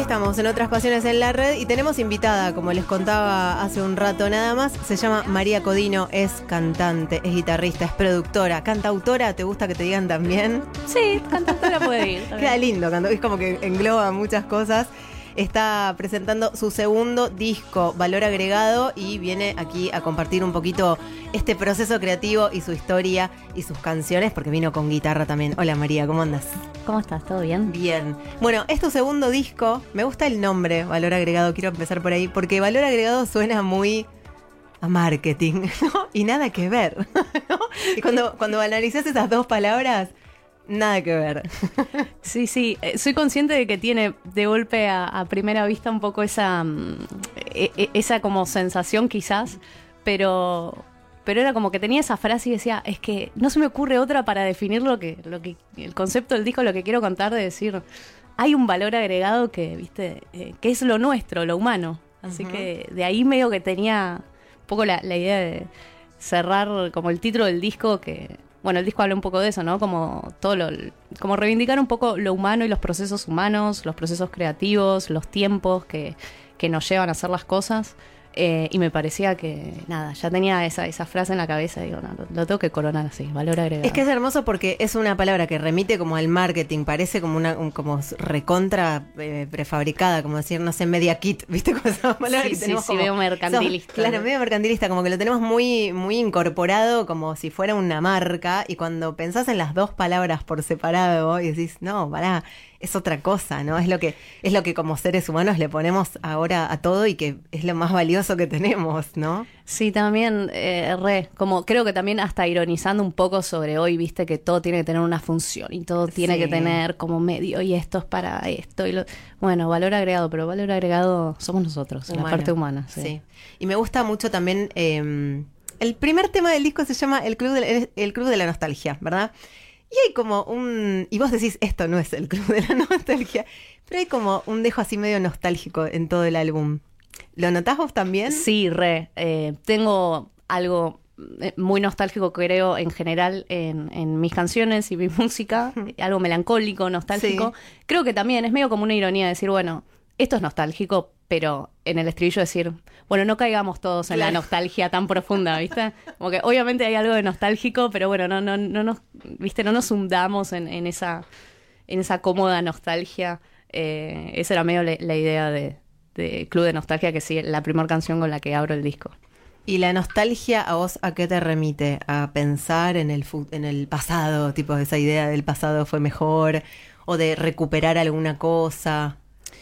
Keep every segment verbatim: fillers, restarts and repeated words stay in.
estamos en Otras Pasiones en la Red y tenemos invitada, como les contaba hace un rato nada más, se llama María Codino, es cantante, es guitarrista, es productora, cantautora, ¿te gusta que te digan también? Sí, cantautora puede ir. Queda lindo, es como que engloba muchas cosas. Está presentando su segundo disco, Valor Agregado, y viene aquí a compartir un poquito este proceso creativo y su historia y sus canciones, porque vino con guitarra también. Hola María, ¿cómo andas? ¿Cómo estás? ¿Todo bien? Bien. Bueno, es tu segundo disco. Me gusta el nombre, Valor Agregado. Quiero empezar por ahí, porque Valor Agregado suena muy a marketing, ¿no? Y nada que ver, ¿no? Y cuando, cuando analizás esas dos palabras, nada que ver. Sí, sí. Soy consciente de que tiene de golpe a, a primera vista un poco esa, um, e, esa como sensación quizás, pero... Pero era como que tenía esa frase y decía, es que no se me ocurre otra para definir lo que, lo que, el concepto del disco, lo que quiero contar, de decir, hay un valor agregado que, viste, eh, que es lo nuestro, lo humano. Así uh-huh. que de ahí medio que tenía un poco la, la idea de cerrar como el título del disco, que, bueno, el disco habla un poco de eso, ¿no? Como todo lo, como reivindicar un poco lo humano y los procesos humanos, los procesos creativos, los tiempos que, que nos llevan a hacer las cosas. Eh, y me parecía que, nada, ya tenía esa, esa frase en la cabeza y digo, no, lo, lo tengo que coronar así, valor agregado. Es que es hermoso porque es una palabra que remite como al marketing, parece como una un, como recontra eh, prefabricada, como decir, no sé, media kit, ¿viste? Como esa palabra sí, que sí, tenemos sí, como, medio mercantilista. So, claro, medio mercantilista, como que lo tenemos muy, muy incorporado como si fuera una marca, y cuando pensás en las dos palabras por separado y decís, no, pará, es otra cosa, ¿no? Es lo que es lo que como seres humanos le ponemos ahora a todo y que es lo más valioso que tenemos, ¿no? Sí, también, eh, re, como creo que también hasta ironizando un poco sobre hoy, viste, que todo tiene que tener una función y todo tiene sí. que tener como medio y esto es para esto y lo, bueno, valor agregado, pero valor agregado somos nosotros, humana. La parte humana. Sí. sí. Y me gusta mucho también, eh, el primer tema del disco se llama El Club de, el Club de la Nostalgia, ¿verdad? Y hay como un... Y vos decís, esto no es el Club de la Nostalgia, pero hay como un dejo así medio nostálgico en todo el álbum. ¿Lo notás vos también? Sí, re. Eh, tengo algo muy nostálgico, creo, en general en, en mis canciones y mi música. Algo melancólico, nostálgico. Sí. Creo que también es medio como una ironía decir, bueno, esto es nostálgico, pero en el estribillo decir, bueno, no caigamos todos en claro. la nostalgia tan profunda, ¿viste? Como que obviamente hay algo de nostálgico, pero bueno, no, no, no nos, ¿viste? No nos hundamos en, en esa, en esa cómoda nostalgia. Eh, esa era medio la, la idea de, de Club de Nostalgia, que sí, la primera canción con la que abro el disco. ¿Y la nostalgia a vos a qué te remite? ¿A pensar en el, en el pasado? Tipo, esa idea del pasado fue mejor, o de recuperar alguna cosa.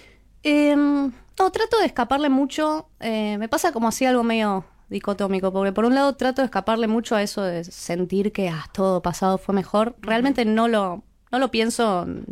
Eh, no, trato de escaparle mucho. Eh, me pasa como así algo medio dicotómico, porque por un lado trato de escaparle mucho a eso de sentir que ah, todo pasado fue mejor. Realmente no lo, no lo pienso